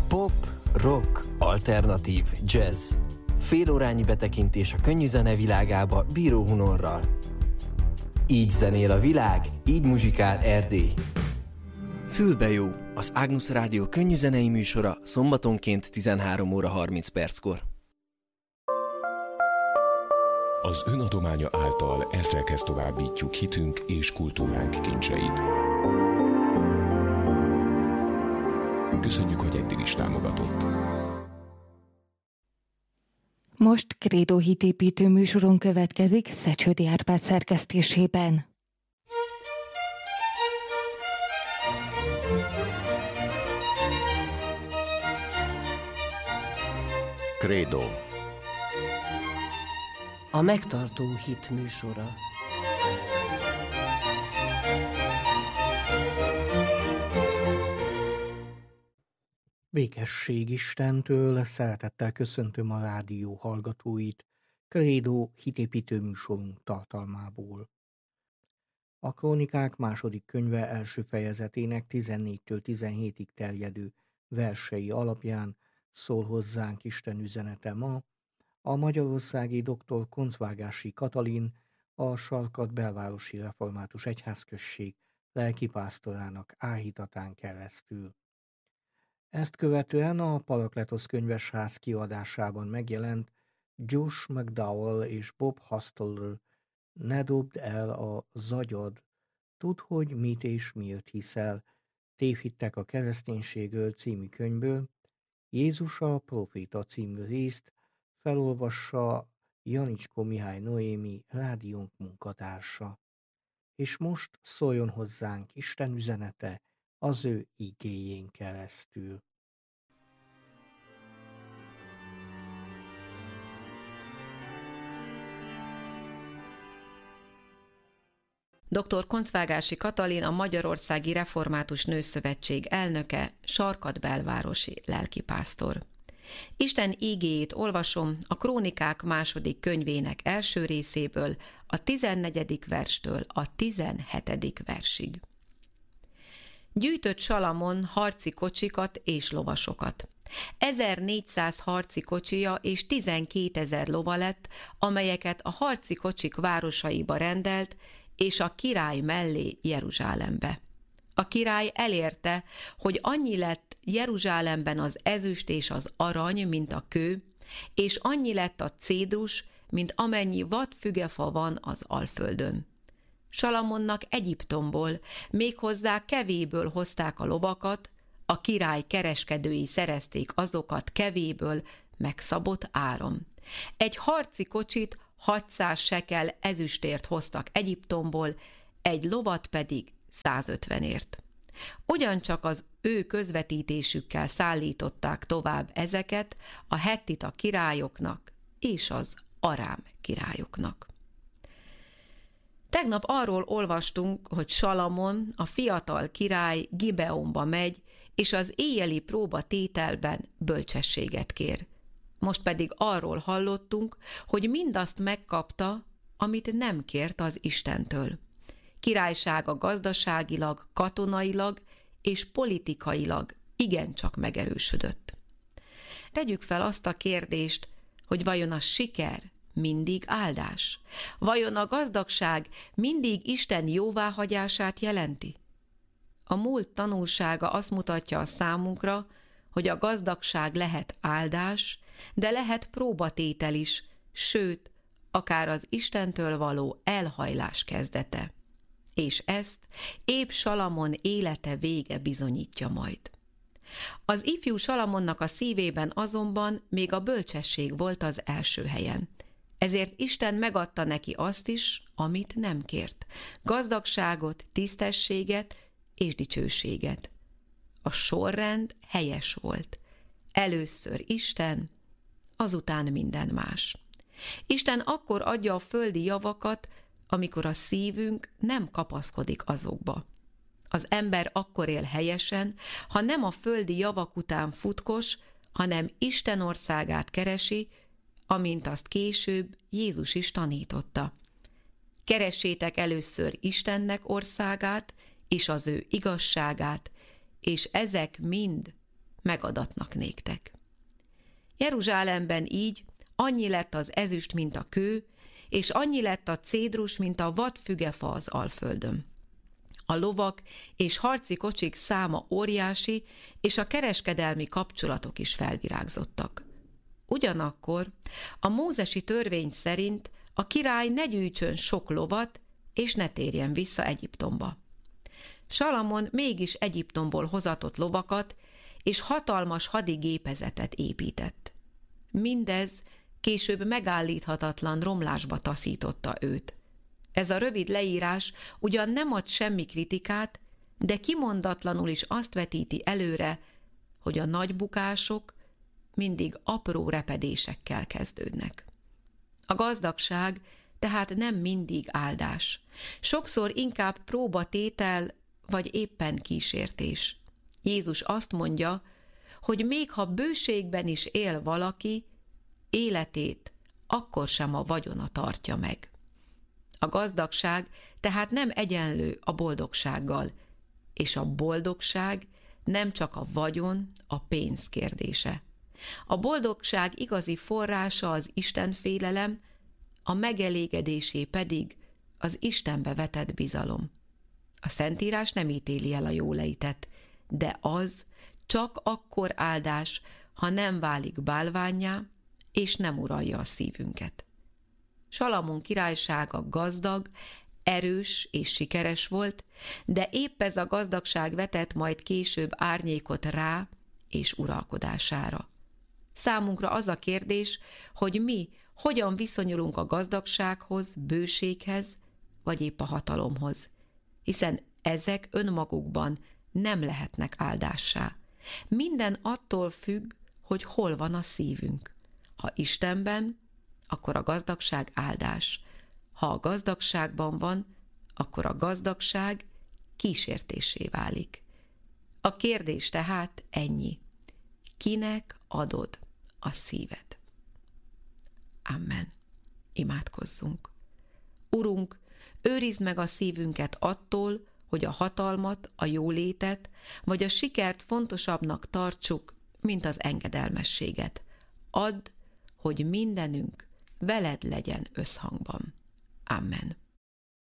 Pop, rock, alternatív, jazz. Félórányi betekintés a könnyű zene világába Bíró Hunorral. Így zenél a világ, így muzsikál Erdély. Fülbe jó, az Ágnusz Rádió könnyű zenei műsora szombatonként 13 óra 30 perckor. Az önadománya által ezrekhez továbbítjuk hitünk és kultúránk kincseit. Köszönjük, hogy eddig is támogatott. Most Krédó hitépítő műsoron következik Szecsődi Árpád szerkesztésében. Krédó. A megtartó hit műsora. Békesség Istentől, szeretettel köszöntöm a rádió hallgatóit, Krédó hitépítő műsorunk tartalmából. A Krónikák második könyve első fejezetének 14-től 17-ig terjedő versei alapján szól hozzánk Isten üzenete ma, a magyarországi dr. Koncvágási Katalin, a Sarkad belvárosi református egyházközség lelkipásztorának áhítatán keresztül. Ezt követően a Parakletosz könyvesház kiadásában megjelent Josh McDowell és Bob Hosteller Ne dobd el a zagyad, tudd, hogy mit és miért hiszel, tévhittek a kereszténységről című könyvből, Jézus a proféta című részt felolvassa Janicskó Mihály Noémi, rádiónk munkatársa. És most szóljon hozzánk Isten üzenete az ő igéjén keresztül. Dr. Koncvágási Katalin, a Magyarországi Református Nőszövetség elnöke, Sarkad belvárosi lelkipásztor. Isten ígéjét olvasom a Krónikák második könyvének első részéből, a 14. verstől a 17. versig. Gyűjtött Salamon harci kocsikat és lovasokat. 1400 harci kocsija és 12 000 lova lett, amelyeket a harci kocsik városaiba rendelt, és a király mellé Jeruzsálembe. A király elérte, hogy annyi lett Jeruzsálemben az ezüst és az arany, mint a kő, és annyi lett a cédrus, mint amennyi vadfügefa van az Alföldön. Salamonnak Egyiptomból, méghozzá Kevéből hozták a lovakat, a király kereskedői szerezték azokat Kevéből megszabott áron. Egy harci kocsit 600 sekel ezüstért hoztak Egyiptomból, egy lovat pedig 150-ért. Ugyancsak az ő közvetítésükkel szállították tovább ezeket a hettita királyoknak és az arám királyoknak. Tegnap arról olvastunk, hogy Salamon, a fiatal király Gibeonba megy, és az éjjeli próbatételben bölcsességet kér. Most pedig arról hallottunk, hogy mindazt megkapta, amit nem kért az Istentől. Királysága gazdaságilag, katonailag és politikailag igencsak megerősödött. Tegyük fel azt a kérdést, hogy vajon a siker mindig áldás? Vajon a gazdagság mindig Isten jóváhagyását jelenti? A múlt tanulsága azt mutatja a számunkra, hogy a gazdagság lehet áldás, de lehet próbatétel is, sőt, akár az Istentől való elhajlás kezdete. És ezt épp Salamon élete vége bizonyítja majd. Az ifjú Salamonnak a szívében azonban még a bölcsesség volt az első helyen. Ezért Isten megadta neki azt is, amit nem kért. Gazdagságot, tisztességet és dicsőséget. A sorrend helyes volt. Először Isten, azután minden más. Isten akkor adja a földi javakat, amikor a szívünk nem kapaszkodik azokba. Az ember akkor él helyesen, ha nem a földi javak után futkos, hanem Isten országát keresi, amint azt később Jézus is tanította. Keressétek először Istennek országát és az ő igazságát, és ezek mind megadatnak néktek. Jeruzsálemben így annyi lett az ezüst, mint a kő, és annyi lett a cédrus, mint a vadfügefa az alföldön. A lovak és harci kocsik száma óriási, és a kereskedelmi kapcsolatok is felvirágzottak. Ugyanakkor a mózesi törvény szerint a király ne gyűjtsön sok lovat, és ne térjen vissza Egyiptomba. Salamon mégis Egyiptomból hozatott lovakat, és hatalmas hadigépezetet épített. Mindez később megállíthatatlan romlásba taszította őt. Ez a rövid leírás ugyan nem ad semmi kritikát, de kimondatlanul is azt vetíti előre, hogy a nagy bukások mindig apró repedésekkel kezdődnek. A gazdagság tehát nem mindig áldás. Sokszor inkább próbatétel, vagy éppen kísértés. Jézus azt mondja, hogy még ha bőségben is él valaki, életét akkor sem a vagyona tartja meg. A gazdagság tehát nem egyenlő a boldogsággal, és a boldogság nem csak a vagyon, a pénz kérdése. A boldogság igazi forrása az istenfélelem, a megelégedésé pedig az Istenbe vetett bizalom. A Szentírás nem ítéli el a jólétet, de az csak akkor áldás, ha nem válik bálvánnyá, és nem uralja a szívünket. Salamon királysága gazdag, erős és sikeres volt, de épp ez a gazdagság vetett majd később árnyékot rá és uralkodására. Számunkra az a kérdés, hogy mi hogyan viszonyulunk a gazdagsághoz, bőséghez, vagy épp a hatalomhoz, hiszen ezek önmagukban nem lehetnek áldássá. Minden attól függ, hogy hol van a szívünk. Ha Istenben, akkor a gazdagság áldás. Ha a gazdagságban van, akkor a gazdagság kísértésé válik. A kérdés tehát ennyi. Kinek adod a szíved? Amen. Imádkozzunk. Urunk, őrizd meg a szívünket attól, hogy a hatalmat, a jólétet, vagy a sikert fontosabbnak tartsuk, mint az engedelmességet. Add, hogy mindenünk veled legyen összhangban. Amen.